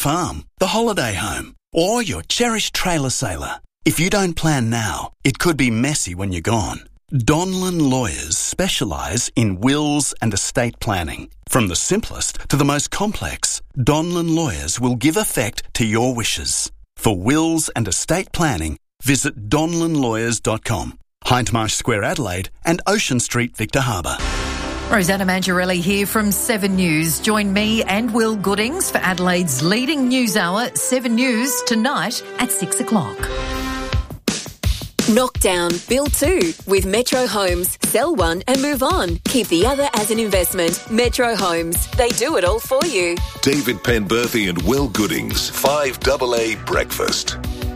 farm, the holiday home, or your cherished trailer sailor. If you don't plan now, it could be messy when you're gone. Donlan Lawyers specialise in wills and estate planning. From the simplest to the most complex, Donlan Lawyers will give effect to your wishes. For wills and estate planning, visit donlanlawyers.com. Hindmarsh Square, Adelaide, and Ocean Street, Victor Harbour. Rosanna Mangiarelli here from 7 News. Join me and Will Goodings for Adelaide's leading news hour, 7 News, tonight at 6 o'clock. Knockdown, build 2 with Metro Homes. Sell one and move on. Keep the other as an investment. Metro Homes. They do it all for you. David Penberthy and Will Goodings, 5AA Breakfast.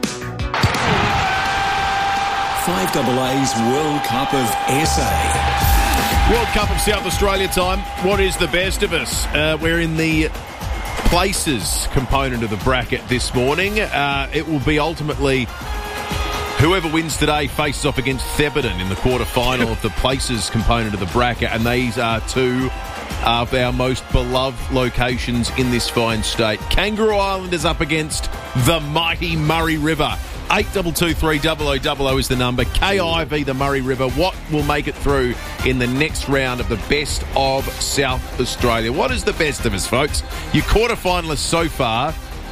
5AA's World Cup of SA. World Cup of South Australia time. What is the best of us? We're in the places component of the bracket this morning. It will be ultimately whoever wins today faces off against Thebarton in the quarter-final of the places component of the bracket, and these are two of our most beloved locations in this fine state. Kangaroo Island is up against the mighty Murray River. 8223 is the number. KIV, the Murray River. What will make it through in the next round of the best of South Australia? What is the best of us, folks? Your quarterfinalists so far,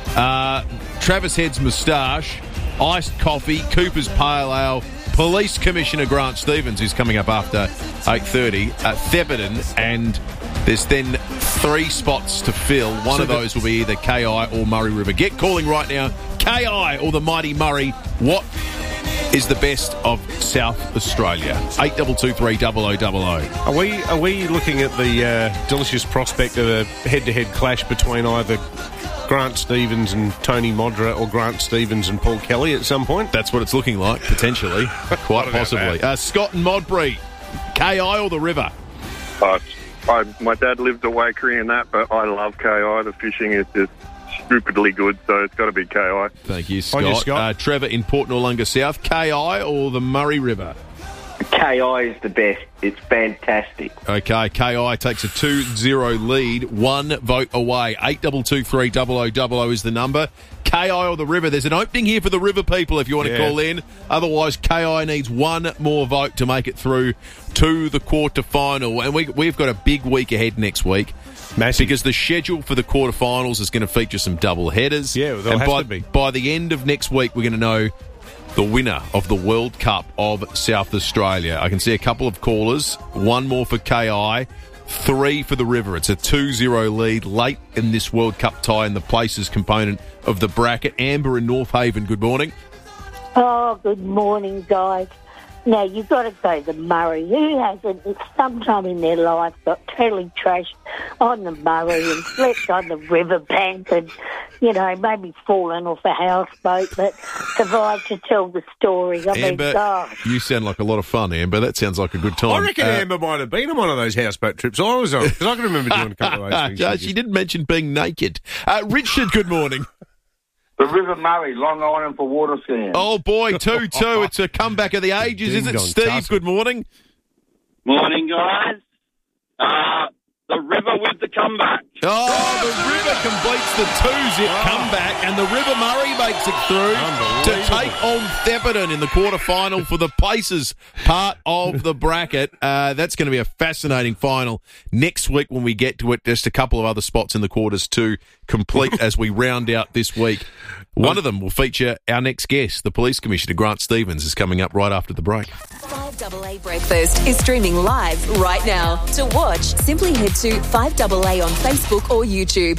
Travis Head's Moustache, Iced Coffee, Cooper's Pale Ale, Police Commissioner Grant Stevens, who's coming up after 8:30, Thebarton, and there's then 3 spots to fill. One of those will be either KI or Murray River. Get calling right now. KI or the mighty Murray. What is the best of South Australia? 8223 Are we looking at the delicious prospect of a head-to-head clash between either Grant Stevens and Tony Modra or Grant Stevens and Paul Kelly at some point? That's what it's looking like, potentially. Quite possibly. Scott and Modbury, KI or the River? My dad lived a Waikerie in that, but I love KI. The fishing is just stupidly good, so it's got to be KI. Thank you, Scott. Trevor in Port Noarlunga South, KI or the Murray River? KI is the best. It's fantastic. Okay, KI takes a 2-0 lead, 1 vote away. 8223 is the number. KI or the River? There's an opening here for the River people if you want to call in. Otherwise, KI needs 1 more vote to make it through to the quarter-final. And we've got a big week ahead next week. Massive. Because the schedule for the quarterfinals is going to feature some double headers. Yeah, well, have to be. By the end of next week, we're going to know the winner of the World Cup of South Australia. I can see a couple of callers. 1 more for KI, 3 for the River. It's a 2-0 lead late in this World Cup tie in the places component of the bracket. Amber in North Haven, good morning. Oh, good morning, guys. Now, you've got to go the Murray. Who hasn't, sometime in their life, got totally trashed on the Murray and slept on the riverbank and, maybe fallen off a houseboat, but survived to tell the story. Amber, gosh. You sound like a lot of fun, Amber. That sounds like a good time. I reckon Amber might have been on one of those houseboat trips I was on, because I can remember doing a couple of those things. She didn't mention being naked. Richard, good morning. The River Murray, Long Island for water skiing. Oh, boy, 2-2. It's a comeback of the ages, isn't it, Steve? Tussle. Good morning. Morning, guys. The River with the comeback. Oh, the River completes the 2-zip comeback, and the River Murray makes it through to take on Thebarton in the quarterfinal for the places part of the bracket. That's going to be a fascinating final next week when we get to it. Just a couple of other spots in the quarters to complete as we round out this week. One of them will feature our next guest, the Police Commissioner, Grant Stevens, is coming up right after the break. 5AA Breakfast is streaming live right now. To watch, simply head to 5AA on Facebook or YouTube.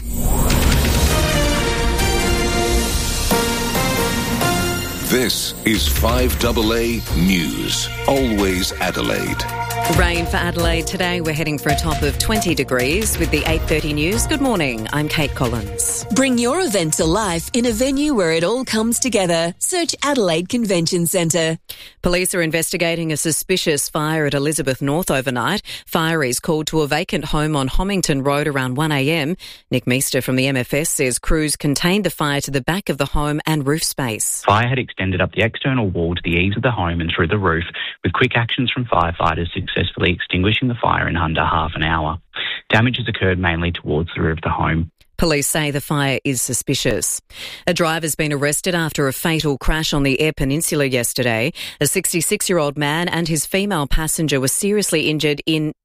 This is 5AA News. Always Adelaide. Rain for Adelaide today. We're heading for a top of 20 degrees with the 8:30 news. Good morning. I'm Kate Collins. Bring your event to life in a venue where it all comes together. Search Adelaide Convention Centre. Police are investigating a suspicious fire at Elizabeth North overnight. Fire is called to a vacant home on Homington Road around 1 a.m. Nick Meester from the MFS says crews contained the fire to the back of the home and roof space. Fire had extended up the external wall to the eaves of the home and through the roof, with quick actions from firefighters successfully extinguishing the fire in under half an hour. Damage has occurred mainly towards the rear of the home. Police say the fire is suspicious. A driver's been arrested after a fatal crash on the Eyre Peninsula yesterday. A 66-year-old man and his female passenger were seriously injured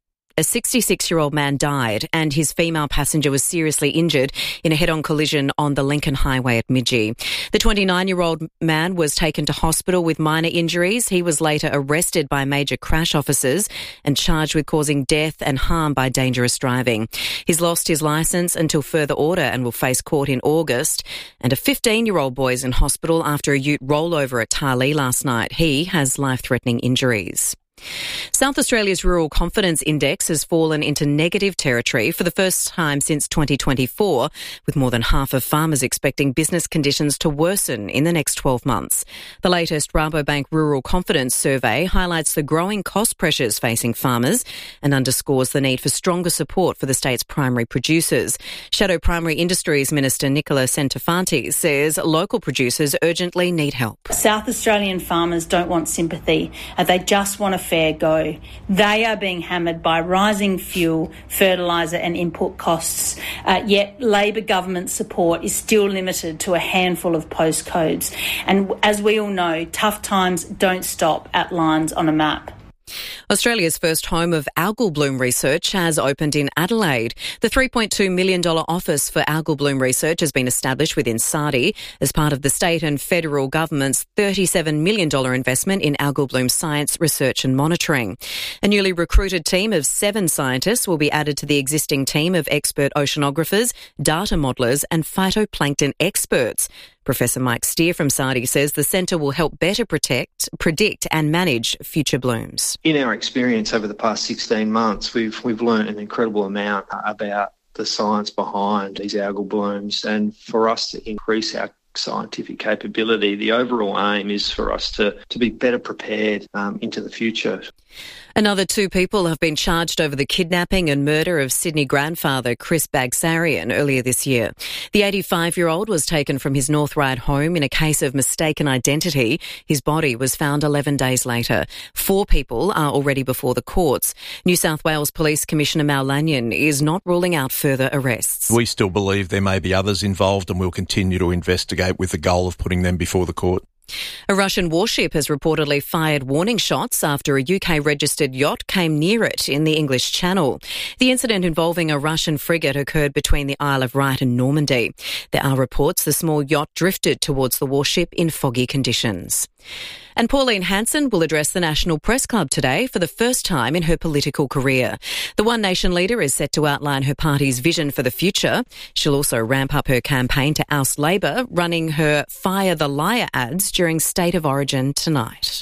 A 66-year-old man died and his female passenger was seriously injured in a head-on collision on the Lincoln Highway at Midgee. The 29-year-old man was taken to hospital with minor injuries. He was later arrested by major crash officers and charged with causing death and harm by dangerous driving. He's lost his licence until further order and will face court in August. And a 15-year-old boy is in hospital after a ute rollover at Tarlee last night. He has life-threatening injuries. South Australia's Rural Confidence Index has fallen into negative territory for the first time since 2024, with more than half of farmers expecting business conditions to worsen in the next 12 months. The latest Rabobank Rural Confidence Survey highlights the growing cost pressures facing farmers and underscores the need for stronger support for the state's primary producers. Shadow Primary Industries Minister Nicola Centofanti says local producers urgently need help. South Australian farmers don't want sympathy. They just want a fair go. They are being hammered by rising fuel, fertiliser and input costs, yet Labor government support is still limited to a handful of postcodes. And as we all know, tough times don't stop at lines on a map. Australia's first home of algal bloom research has opened in Adelaide. The $3.2 million office for algal bloom research has been established within SARDI as part of the state and federal government's $37 million investment in algal bloom science, research and monitoring. A newly recruited team of 7 scientists will be added to the existing team of expert oceanographers, data modellers and phytoplankton experts. Professor Mike Steer from SARDI says the centre will help better predict and manage future blooms. In our experience over the past 16 months, we've learned an incredible amount about the science behind these algal blooms, and for us to increase our scientific capability, the overall aim is for us to be better prepared into the future. Another 2 people have been charged over the kidnapping and murder of Sydney grandfather Chris Bagsarian earlier this year. The 85-year-old was taken from his North Ryde home in a case of mistaken identity. His body was found 11 days later. 4 people are already before the courts. New South Wales Police Commissioner Mal Lanyon is not ruling out further arrests. We still believe there may be others involved and we'll continue to investigate with the goal of putting them before the court. A Russian warship has reportedly fired warning shots after a UK-registered yacht came near it in the English Channel. The incident involving a Russian frigate occurred between the Isle of Wight and Normandy. There are reports the small yacht drifted towards the warship in foggy conditions. And Pauline Hanson will address the National Press Club today for the first time in her political career. The One Nation leader is set to outline her party's vision for the future. She'll also ramp up her campaign to oust Labor, running her Fire the Liar ads during State of Origin tonight.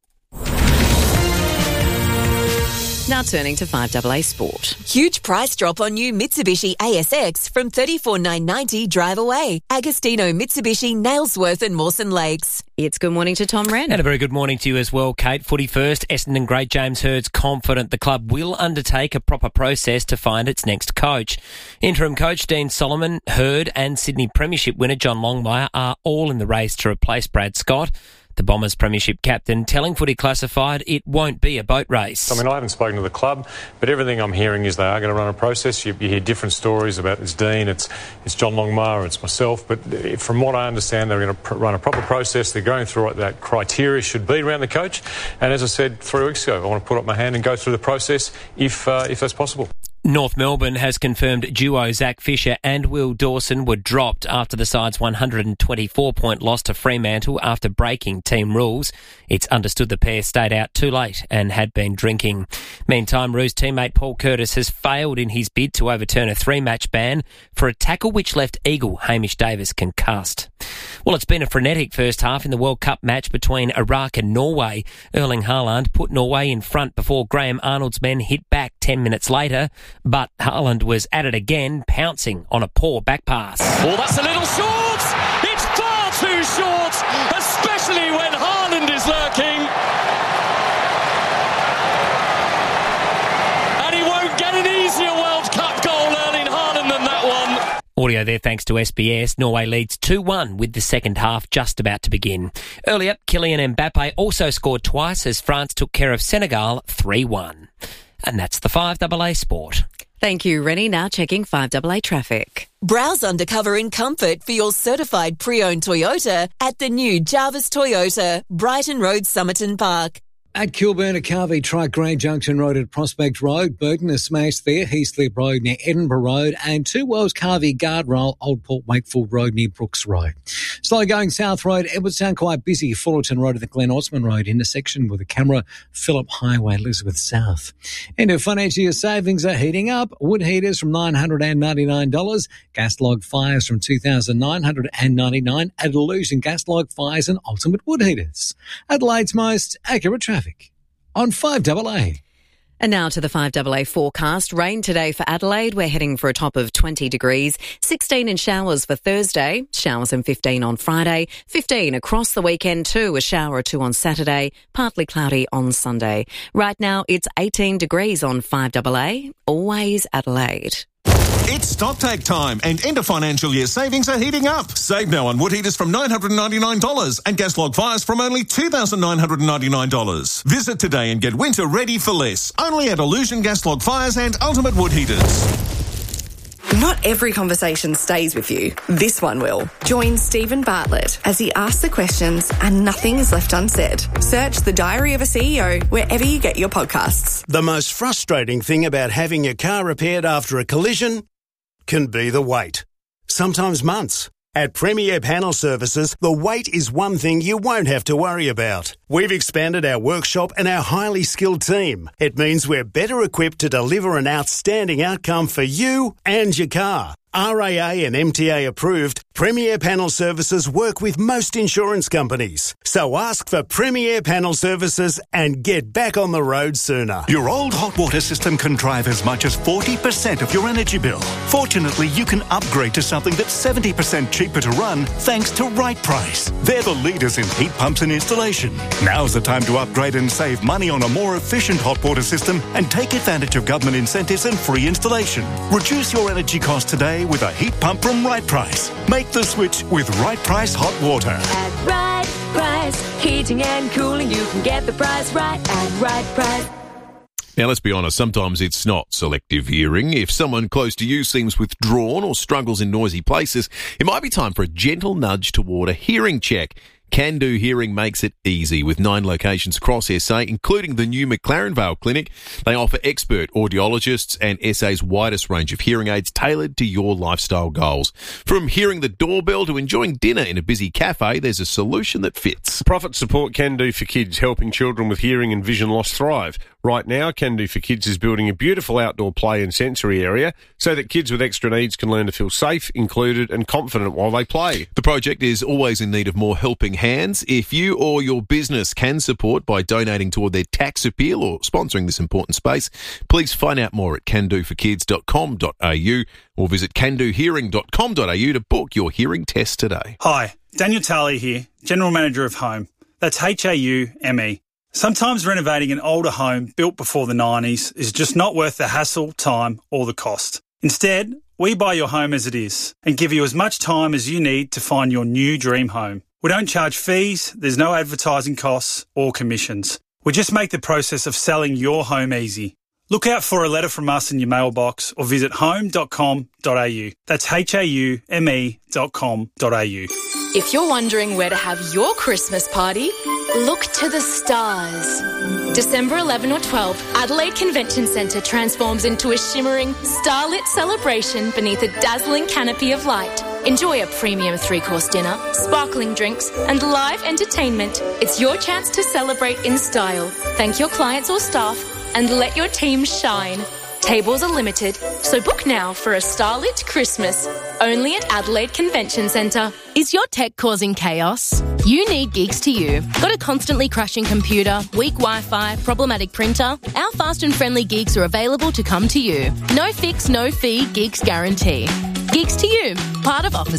Now turning to 5AA Sport. Huge price drop on new Mitsubishi ASX from $34,990 drive away. Agostino Mitsubishi, Nailsworth and Mawson Lakes. It's good morning to Tom Wren. And a very good morning to you as well, Kate. Footy first. Essendon great James Hird's confident the club will undertake a proper process to find its next coach. Interim coach Dean Solomon, Hird and Sydney Premiership winner John Longmire are all in the race to replace Brad Scott. The Bombers Premiership captain telling Footy Classified it won't be a boat race. I mean, I haven't spoken to the club, but everything I'm hearing is they are going to run a process. You hear different stories about it's Dean, it's John Longmire, it's myself, but from what I understand, they're going to run a proper process. They're going through what that criteria should be around the coach. And as I said 3 weeks ago, I want to put up my hand and go through the process if that's possible. North Melbourne has confirmed duo Zach Fisher and Will Dawson were dropped after the side's 124-point loss to Fremantle after breaking team rules. It's understood the pair stayed out too late and had been drinking. Meantime, Roos teammate Paul Curtis has failed in his bid to overturn a 3-match ban for a tackle which left Eagle Hamish Davis concussed. Well, it's been a frenetic first half in the World Cup match between Iraq and Norway. Erling Haaland put Norway in front before Graham Arnold's men hit back 10 minutes later. But Haaland was at it again, pouncing on a poor back pass. Oh, that's a little short! It's far too short, especially when Haaland is lurking. And he won't get an easier World Cup goal, Erling Haaland, than that one. Audio there thanks to SBS. Norway leads 2-1 with the second half just about to begin. Earlier, Kylian Mbappe also scored twice as France took care of Senegal 3-1. And that's the 5AA Sport. Thank you, Rennie. Now checking 5AA traffic. Browse undercover in comfort for your certified pre-owned Toyota at the new Jarvis Toyota, Brighton Road, Somerton Park. At Kilburn, a car v truck, Grey Junction Road at Prospect Road, Burton is smashed there, Heathcliff Road near Edinburgh Road, and Two Wells car v guardrail, Old Port Wakefield Road near Brooks Road. Slow going South Road, Edwardstown quite busy, Fullerton Road at the Glen Osmond Road intersection with a camera, Phillip Highway, Elizabeth South. End of financial year savings are heating up. Wood heaters from $999, gas log fires from $2,999 at Illusion Gas Log Fires and Ultimate Wood Heaters. Adelaide's most accurate traffic on 5AA. And now to the 5AA forecast. Rain today for Adelaide. We're heading for a top of 20 degrees. 16 in showers for Thursday. Showers and 15 on Friday. 15 across the weekend too. A shower or two on Saturday. Partly cloudy on Sunday. Right now it's 18 degrees on 5AA. Always Adelaide. It's StockTake time and end of financial year savings are heating up. Save now on wood heaters from $999 and gas log fires from only $2,999. Visit today and get winter ready for less. Only at Illusion Gas Log Fires and Ultimate Wood Heaters. Not every conversation stays with you. This one will. Join Stephen Bartlett as he asks the questions and nothing is left unsaid. Search The Diary of a CEO wherever you get your podcasts. The most frustrating thing about having your car repaired after a collision can be the wait. Sometimes months. At Premier Panel Services, the wait is one thing you won't have to worry about. We've expanded our workshop and our highly skilled team. It means we're better equipped to deliver an outstanding outcome for you and your car. RAA and MTA approved, Premier Panel Services work with most insurance companies. So ask for Premier Panel Services and get back on the road sooner. Your old hot water system can drive as much as 40% of your energy bill. Fortunately, you can upgrade to something that's 70% cheaper to run thanks to Right Price. They're the leaders in heat pumps and installation. Now's the time to upgrade and save money on a more efficient hot water system and take advantage of government incentives and free installation. Reduce your energy costs today with a heat pump from Right Price. Make the switch with Right Price Hot Water. At Right Price, heating and cooling, you can get the price right at Right Price. Now, let's be honest, sometimes it's not selective hearing. If someone close to you seems withdrawn or struggles in noisy places, it might be time for a gentle nudge toward a hearing check. Can Do Hearing makes it easy with 9 locations across SA, including the new McLaren Vale Clinic. They offer expert audiologists and SA's widest range of hearing aids tailored to your lifestyle goals. From hearing the doorbell to enjoying dinner in a busy cafe, there's a solution that fits. Profit support Can Do for Kids, helping children with hearing and vision loss thrive. Right now, Can Do for Kids is building a beautiful outdoor play and sensory area so that kids with extra needs can learn to feel safe, included and confident while they play. The project is always in need of more helping hands. If you or your business can support by donating toward their tax appeal or sponsoring this important space, please find out more at candoforkids.com.au or visit candohearing.com.au to book your hearing test today. Hi, Daniel Talley here, General Manager of Home. That's HAUME. Sometimes renovating an older home built before the 90s is just not worth the hassle, time or the cost. Instead, we buy your home as it is and give you as much time as you need to find your new dream home. We don't charge fees, there's no advertising costs or commissions. We just make the process of selling your home easy. Look out for a letter from us in your mailbox or visit home.com.au. That's HAUME.com.au. If you're wondering where to have your Christmas party, look to the stars. December 11 or 12, Adelaide Convention Centre transforms into a shimmering, starlit celebration beneath a dazzling canopy of light. Enjoy a premium 3-course dinner, sparkling drinks and live entertainment. It's your chance to celebrate in style. Thank your clients or staff and let your team shine. Tables are limited, so book now for a starlit Christmas. Only at Adelaide Convention Centre. Is your tech causing chaos? You need Gigs to You. Got a constantly crashing computer, weak Wi-Fi, problematic printer? Our fast and friendly gigs are available to come to you. No fix, no fee, Gigs guarantee. Gigs to You, part of Office